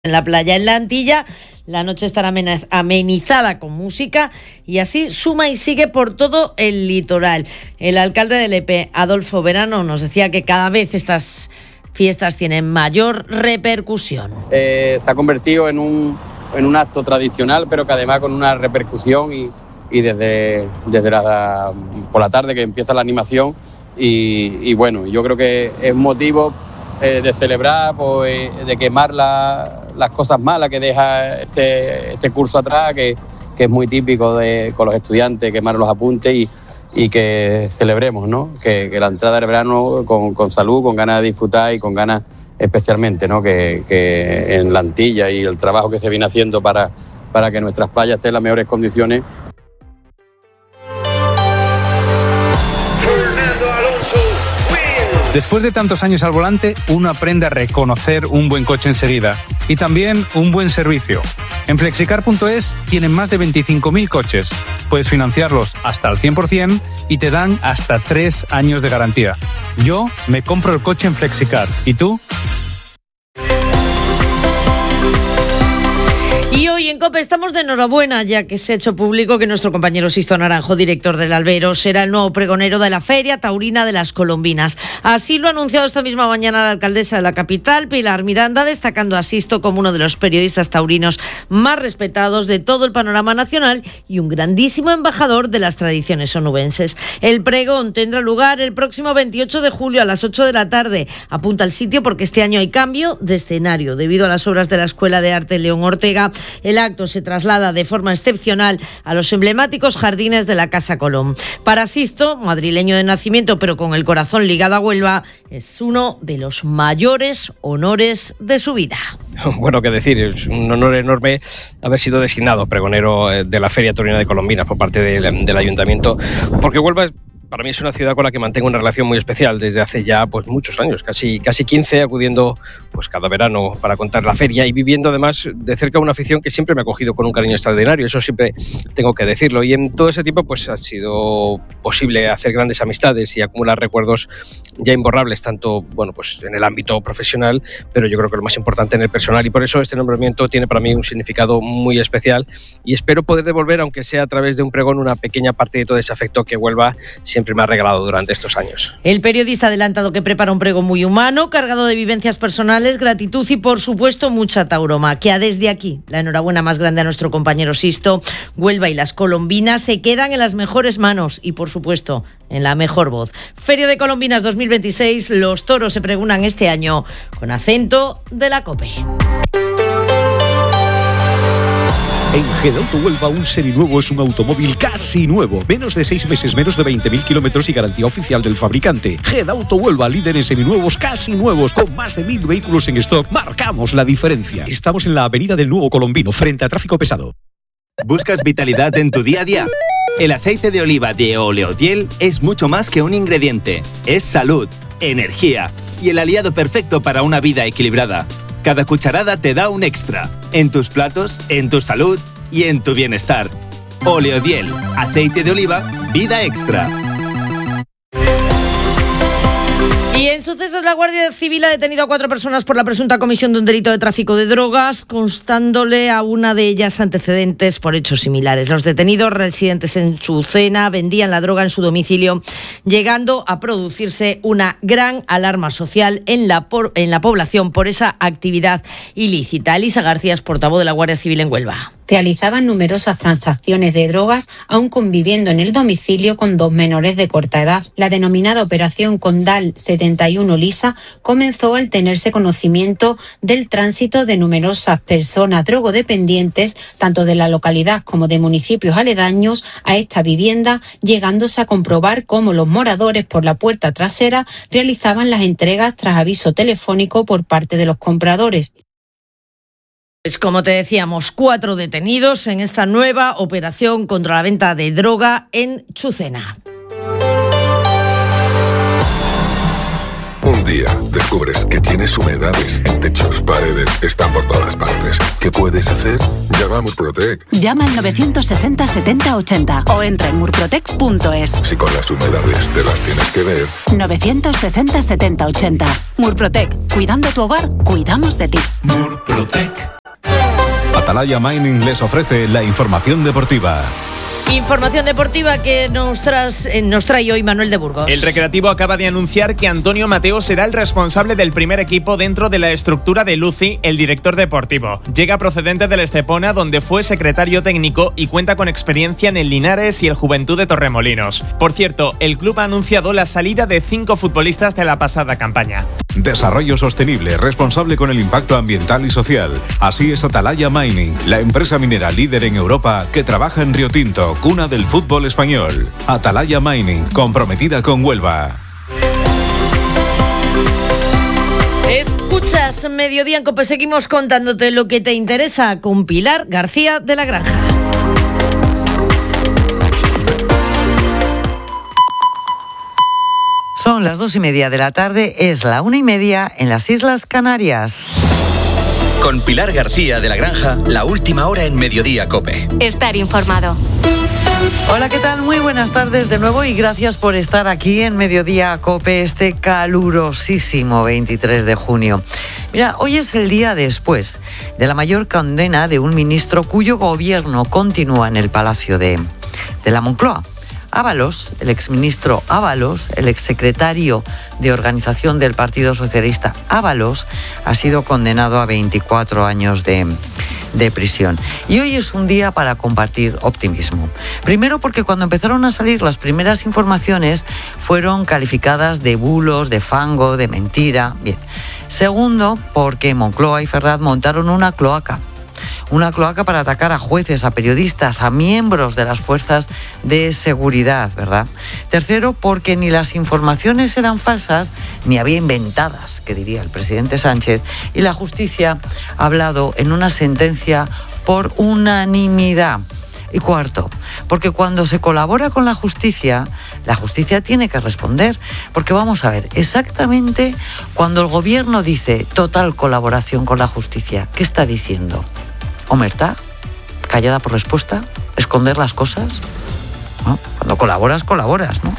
en la playa. En la Antilla, la noche estará amenizada con música y así suma y sigue por todo el litoral. El alcalde de Lepe, Adolfo Verano, nos decía que cada vez estas fiestas tienen mayor repercusión. Se ha convertido en un acto tradicional, pero que además con una repercusión y desde por la tarde que empieza la animación y bueno, yo creo que es motivo de celebrar, pues, de quemar las cosas malas que deja este curso atrás, que es muy típico con los estudiantes, quemar los apuntes y que celebremos, ¿no? Que la entrada del verano con salud, con ganas de disfrutar y con ganas especialmente, ¿no? Que en la Antilla y el trabajo que se viene haciendo para que nuestras playas estén en las mejores condiciones. Después de tantos años al volante, uno aprende a reconocer un buen coche enseguida y también un buen servicio. En Flexicar.es tienen más de 25.000 coches. Puedes financiarlos hasta al 100% y te dan hasta 3 años de garantía. Yo me compro el coche en Flexicar. ¿Y tú? Y hoy en COPE estamos de enhorabuena, ya que se ha hecho público que nuestro compañero Sisto Naranjo, director del Albero, será el nuevo pregonero de la Feria Taurina de las Colombinas. Así lo ha anunciado esta misma mañana la alcaldesa de la capital, Pilar Miranda, destacando a Sisto como uno de los periodistas taurinos más respetados de todo el panorama nacional y un grandísimo embajador de las tradiciones onubenses. El pregón tendrá lugar el próximo 28 de julio a las 8 de la tarde. Apunta al sitio porque este año hay cambio de escenario. Debido a las obras de la Escuela de Arte León Ortega, el acto se traslada de forma excepcional a los emblemáticos jardines de la Casa Colón. Para Sisto, madrileño de nacimiento pero con el corazón ligado a Huelva, es uno de los mayores honores de su vida. Bueno, qué decir, es un honor enorme haber sido designado pregonero de la Feria Taurina de Colombinas por parte del Ayuntamiento, porque Huelva para mí es una ciudad con la que mantengo una relación muy especial desde hace ya pues muchos años, casi 15, acudiendo pues cada verano para contar la feria y viviendo además de cerca una afición que siempre me ha acogido con un cariño extraordinario, eso siempre tengo que decirlo, y en todo ese tiempo pues ha sido posible hacer grandes amistades y acumular recuerdos ya imborrables, tanto bueno pues en el ámbito profesional, pero yo creo que lo más importante en el personal, y por eso este nombramiento tiene para mí un significado muy especial y espero poder devolver, aunque sea a través de un pregón, una pequeña parte de todo ese afecto que Huelva siempre me ha regalado durante estos años. El periodista ha adelantado que prepara un pregón muy humano, cargado de vivencias personales, gratitud y, por supuesto, mucha tauroma. Que desde aquí la enhorabuena más grande a nuestro compañero Sisto. Huelva y las Colombinas se quedan en las mejores manos y, por supuesto, en la mejor voz. Feria de Colombinas 2026, los toros se pregonan este año con acento de la COPE. En Gedauto Huelva, un seminuevo es un automóvil casi nuevo. Menos de 6 meses, menos de 20.000 kilómetros y garantía oficial del fabricante. Gedauto Huelva, líder en seminuevos casi nuevos, con más de 1.000 vehículos en stock. Marcamos la diferencia. Estamos en la avenida del Nuevo Colombino, frente a tráfico pesado. ¿Buscas vitalidad en tu día a día? El aceite de oliva de Oleodiel es mucho más que un ingrediente. Es salud, energía y el aliado perfecto para una vida equilibrada. Cada cucharada te da un extra, en tus platos, en tu salud y en tu bienestar. Oleodiel, aceite de oliva, vida extra. Y en sucesos, la Guardia Civil ha detenido a 4 personas por la presunta comisión de un delito de tráfico de drogas, constándole a una de ellas antecedentes por hechos similares. Los detenidos, residentes en Chucena, vendían la droga en su domicilio, llegando a producirse una gran alarma social en la población por esa actividad ilícita. Elisa García es portavoz de la Guardia Civil en Huelva. Realizaban numerosas transacciones de drogas, aún conviviendo en el domicilio con 2 menores de corta edad. La denominada Operación Condal 71 Lisa comenzó al tenerse conocimiento del tránsito de numerosas personas drogodependientes, tanto de la localidad como de municipios aledaños a esta vivienda, llegándose a comprobar cómo los moradores por la puerta trasera realizaban las entregas tras aviso telefónico por parte de los compradores. Pues como te decíamos, 4 detenidos en esta nueva operación contra la venta de droga en Chucena. Un día descubres que tienes humedades en techos, paredes, están por todas partes. ¿Qué puedes hacer? Llama a Murprotec. Llama al 960 70 80 o entra en murprotec.es. Si con las humedades te las tienes que ver. 960 70 80. Murprotec. Cuidando tu hogar, cuidamos de ti. Murprotec. Atalaya Mining les ofrece la información deportiva. Información deportiva que nos trae hoy Manuel de Burgos. El Recreativo acaba de anunciar que Antonio Mateo será el responsable del primer equipo dentro de la estructura de Luci, el director deportivo. Llega procedente del Estepona, donde fue secretario técnico y cuenta con experiencia en el Linares y el Juventud de Torremolinos. Por cierto, el club ha anunciado la salida de 5 futbolistas de la pasada campaña. Desarrollo sostenible, responsable con el impacto ambiental y social. Así es Atalaya Mining, la empresa minera líder en Europa que trabaja en Río Tinto, cuna del fútbol español. Atalaya Mining, comprometida con Huelva. Escuchas Mediodía en COPE, seguimos contándote lo que te interesa con Pilar García de la Granja. Son las 2:30 de la tarde, es la 1:30 en las Islas Canarias. Con Pilar García de la Granja, la última hora en Mediodía COPE. Estar informado. Hola, ¿qué tal? Muy buenas tardes de nuevo y gracias por estar aquí en Mediodía COPE este calurosísimo 23 de junio. Mira, hoy es el día después de la mayor condena de un ministro cuyo gobierno continúa en el Palacio de la Moncloa. Ábalos, el exministro Ábalos, el exsecretario de organización del Partido Socialista Ábalos, ha sido condenado a 24 años de prisión. Y hoy es un día para compartir optimismo. Primero porque cuando empezaron a salir las primeras informaciones fueron calificadas de bulos, de fango, de mentira. Bien. Segundo, porque Moncloa y Ferraz montaron una cloaca para atacar a jueces, a periodistas, a miembros de las fuerzas de seguridad, ¿verdad? Tercero, porque ni las informaciones eran falsas ni había inventadas, que diría el presidente Sánchez, y la justicia ha hablado en una sentencia por unanimidad. Y cuarto, porque cuando se colabora con la justicia tiene que responder. Porque vamos a ver, exactamente cuando el gobierno dice total colaboración con la justicia, ¿qué está diciendo? ¿Omertá? ¿Callada por respuesta? ¿Esconder las cosas? ¿No? Cuando colaboras, ¿no?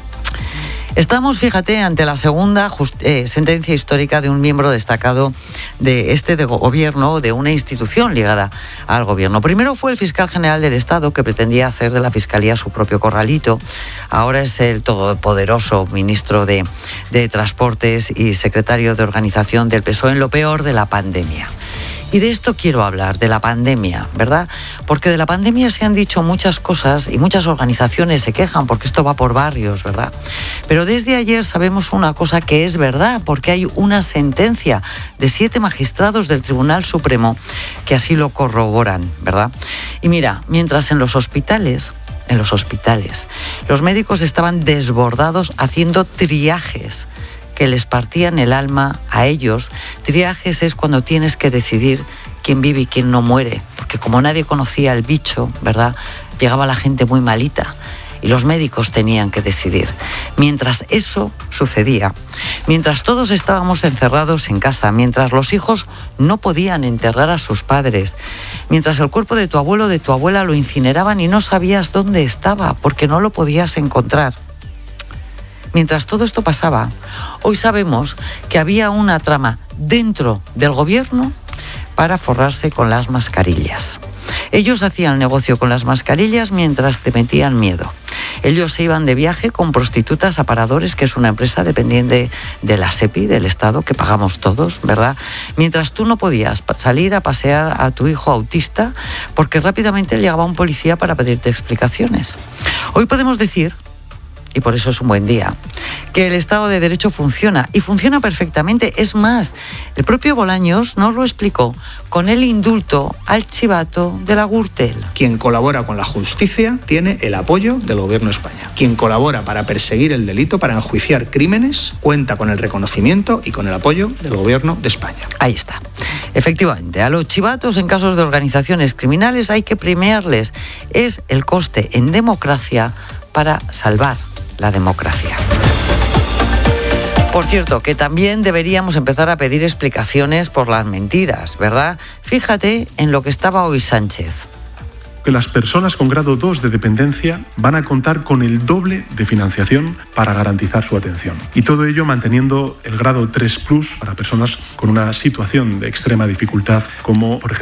Estamos, fíjate, ante la segunda sentencia histórica de un miembro destacado de gobierno, de una institución ligada al gobierno. Primero fue el fiscal general del Estado, que pretendía hacer de la Fiscalía su propio corralito. Ahora es el todopoderoso ministro de Transportes y secretario de Organización del PSOE en lo peor de la pandemia. Y de esto quiero hablar, de la pandemia, ¿verdad? Porque de la pandemia se han dicho muchas cosas y muchas organizaciones se quejan porque esto va por barrios, ¿verdad? Pero desde ayer sabemos una cosa que es verdad, porque hay una sentencia de 7 magistrados del Tribunal Supremo que así lo corroboran, ¿verdad? Y mira, mientras en los hospitales, los médicos estaban desbordados haciendo triajes que les partían el alma a ellos. Triajes es cuando tienes que decidir quién vive y quién no muere, porque como nadie conocía el bicho, ¿verdad?, llegaba la gente muy malita y los médicos tenían que decidir. Mientras eso sucedía, mientras todos estábamos encerrados en casa, mientras los hijos no podían enterrar a sus padres, mientras el cuerpo de tu abuelo o de tu abuela lo incineraban y no sabías dónde estaba porque no lo podías encontrar. Mientras todo esto pasaba, hoy sabemos que había una trama dentro del gobierno para forrarse con las mascarillas. Ellos hacían negocio con las mascarillas mientras te metían miedo. Ellos se iban de viaje con prostitutas a Paradores, que es una empresa dependiente de la SEPI, del Estado, que pagamos todos, ¿verdad? Mientras tú no podías salir a pasear a tu hijo autista porque rápidamente llegaba un policía para pedirte explicaciones. Hoy podemos decir, y por eso es un buen día, que el Estado de Derecho funciona, y funciona perfectamente. Es más, el propio Bolaños nos lo explicó con el indulto al chivato de la Gürtel. Quien colabora con la justicia tiene el apoyo del Gobierno de España. Quien colabora para perseguir el delito, para enjuiciar crímenes, cuenta con el reconocimiento y con el apoyo del Gobierno de España. Ahí está. Efectivamente, a los chivatos en casos de organizaciones criminales hay que premiarles. Es el coste en democracia para salvar la democracia. Por cierto, que también deberíamos empezar a pedir explicaciones por las mentiras, ¿verdad? Fíjate en lo que estaba hoy Sánchez. Que las personas con grado 2 de dependencia van a contar con el doble de financiación para garantizar su atención. Y todo ello manteniendo el grado 3+ para personas con una situación de extrema dificultad, como por ejemplo